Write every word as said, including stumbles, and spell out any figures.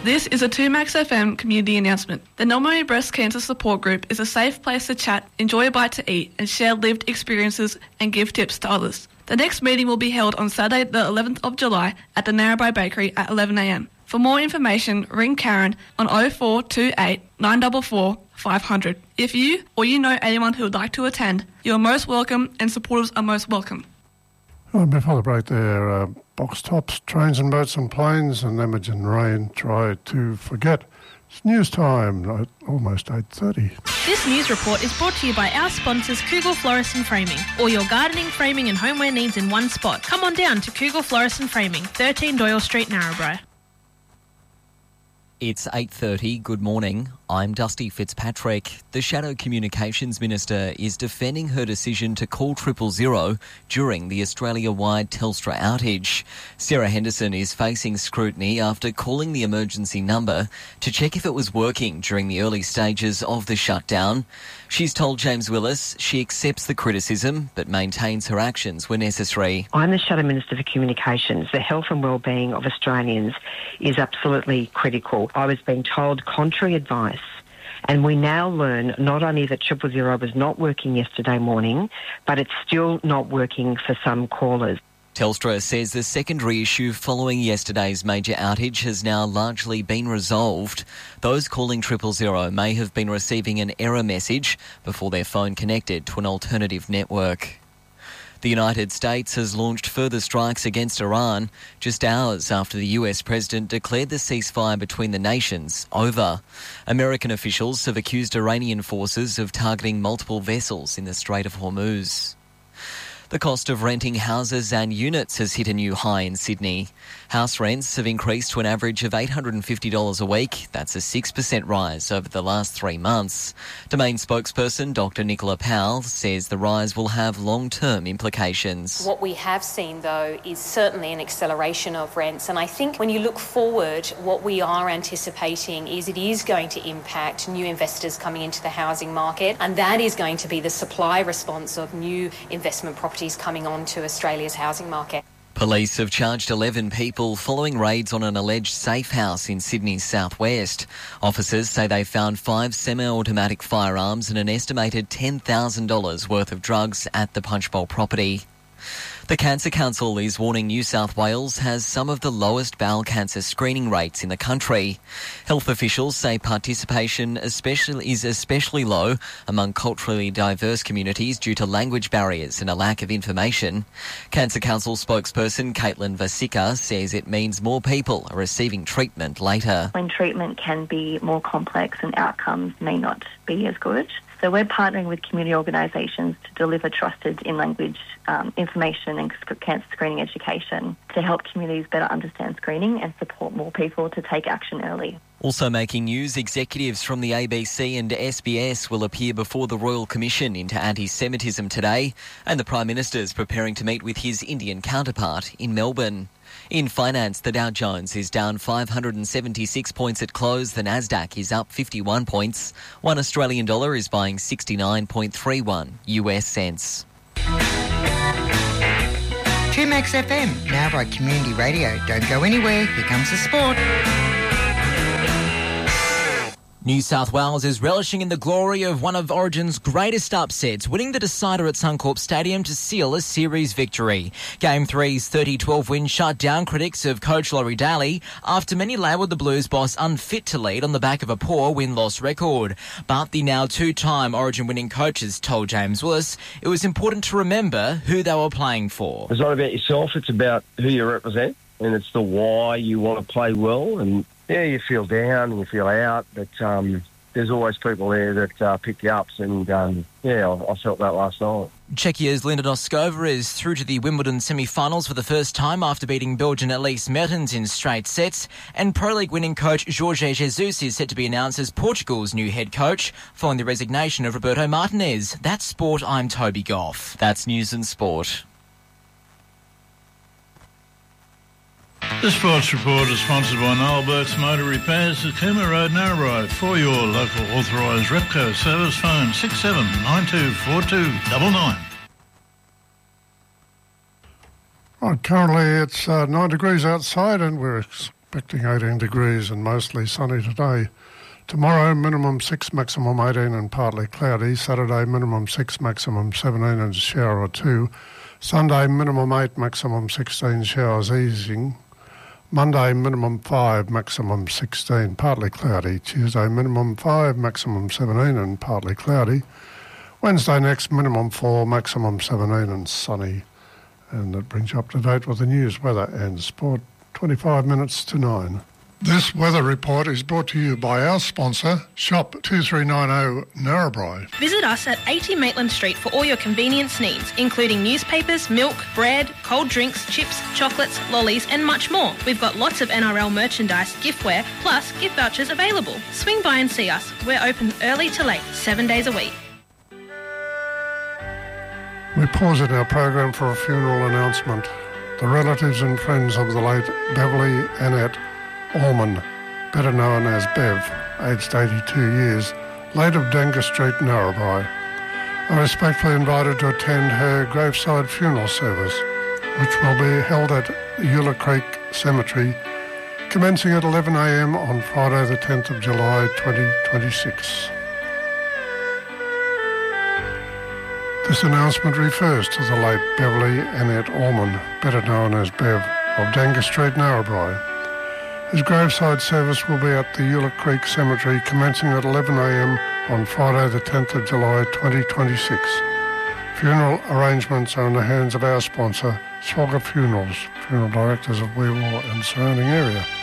This is a two Max F M community announcement. The Nominee Breast Cancer Support Group is a safe place to chat, enjoy a bite to eat, and share lived experiences and give tips to others. The next meeting will be held on Saturday the eleventh of July at the Narrabri Bakery at eleven a m. For more information, ring Karen on oh four two eight, nine four four, five hundred. If you or you know anyone who would like to attend, you are most welcome and supporters are most welcome. Well, before the break there, uh, box tops, trains and boats and planes, and Imogen Rain try to forget. It's news time at almost eight thirty. This news report is brought to you by our sponsors Kugel Florist and Framing. All your gardening, framing and homeware needs in one spot. Come on down to Kugel Florist and Framing, thirteen Doyle Street, Narrabri. It's eight thirty. Good morning. I'm Dusty Fitzpatrick. The Shadow Communications Minister is defending her decision to call triple zero during the Australia-wide Telstra outage. Sarah Henderson is facing scrutiny after calling the emergency number to check if it was working during the early stages of the shutdown. She's told James Willis she accepts the criticism but maintains her actions were necessary. I'm the Shadow Minister for Communications. The health and wellbeing of Australians is absolutely critical. I was being told contrary advice, and we now learn not only that triple zero was not working yesterday morning, but it's still not working for some callers. Telstra says the secondary issue following yesterday's major outage has now largely been resolved. Those calling triple zero may have been receiving an error message before their phone connected to an alternative network. The United States has launched further strikes against Iran just hours after the U S president declared the ceasefire between the nations over. American officials have accused Iranian forces of targeting multiple vessels in the Strait of Hormuz. The cost of renting houses and units has hit a new high in Sydney. House rents have increased to an average of eight hundred fifty dollars a week. That's a six percent rise over the last three months. Domain spokesperson Doctor Nicola Powell says the rise will have long-term implications. What we have seen, though, is certainly an acceleration of rents. And I think when you look forward, what we are anticipating is it is going to impact new investors coming into the housing market. And that is going to be the supply response of new investment properties coming onto Australia's housing market. Police have charged eleven people following raids on an alleged safe house in Sydney's southwest. Officers say they found five semi-automatic firearms and an estimated ten thousand dollars worth of drugs at the Punchbowl property. The Cancer Council is warning New South Wales has some of the lowest bowel cancer screening rates in the country. Health officials say participation especially is especially low among culturally diverse communities due to language barriers and a lack of information. Cancer Council spokesperson Caitlin Vasika says it means more people are receiving treatment later. When treatment can be more complex and outcomes may not be as good. So we're partnering with community organisations to deliver trusted in-language um, information and sc- cancer screening education to help communities better understand screening and support more people to take action early. Also making news, executives from the A B C and S B S will appear before the Royal Commission into Anti-Semitism today, and the Prime Minister is preparing to meet with his Indian counterpart in Melbourne. In finance, the Dow Jones is down five hundred seventy-six points at close. The Nasdaq is up fifty-one points. One Australian dollar is buying sixty-nine point three one U S cents. two Max F M, now by Community Radio. Don't go anywhere. Here comes the sport. New South Wales is relishing in the glory of one of Origin's greatest upsets, winning the decider at Suncorp Stadium to seal a series victory. Game three's thirty twelve win shut down critics of coach Laurie Daly after many labelled the Blues boss unfit to lead on the back of a poor win-loss record. But the now two-time Origin winning coaches told James Willis it was important to remember who they were playing for. It's not about yourself, it's about who you represent, and it's the why you want to play well. And yeah, you feel down and you feel out, but um, there's always people there that uh, pick you up, and um, yeah, I, I felt that last night. Czechia's Linda Noskova is through to the Wimbledon semi-finals for the first time after beating Belgian Elise Mertens in straight sets, and Pro League winning coach Jorge Jesus is set to be announced as Portugal's new head coach following the resignation of Roberto Martinez. That's sport. I'm Toby Goff. That's news and sport. The Sports Report is sponsored by Noel Burke's Motor Repairs at Cooma Road, Narrabri. For your local authorised Repco service, phone six seven nine two four two nine nine. Right, currently it's uh, nine degrees outside and we're ex- expecting eighteen degrees and mostly sunny today. Tomorrow, minimum six, maximum eighteen and partly cloudy. Saturday, minimum six, maximum seventeen and a shower or two. Sunday, minimum eight, maximum sixteen, showers easing. Monday, minimum five, maximum sixteen, partly cloudy. Tuesday, minimum five, maximum seventeen and partly cloudy. Wednesday next, minimum four, maximum seventeen and sunny. And that brings you up to date with the news, weather and sport, twenty-five minutes to nine. This weather report is brought to you by our sponsor, Shop two three nine zero Narrabri. Visit us at eighty Maitland Street for all your convenience needs, including newspapers, milk, bread, cold drinks, chips, chocolates, lollies and much more. We've got lots of N R L merchandise, giftware, plus gift vouchers available. Swing by and see us. We're open early to late, seven days a week. We pause in our program for a funeral announcement. The relatives and friends of the late Beverly Annette Allman, better known as Bev, aged eighty-two years, late of Denga Street, Narrabri, are respectfully invited to attend her graveside funeral service, which will be held at Eula Creek Cemetery, commencing at eleven a m on Friday the tenth of July twenty twenty-six. This announcement refers to the late Beverly Annette Allman, better known as Bev, of Denga Street, Narrabri. His graveside service will be at the Eula Creek Cemetery commencing at eleven a m on Friday the tenth of July twenty twenty-six. Funeral arrangements are in the hands of our sponsor, Swagger Funerals, funeral directors of Weewar and surrounding area.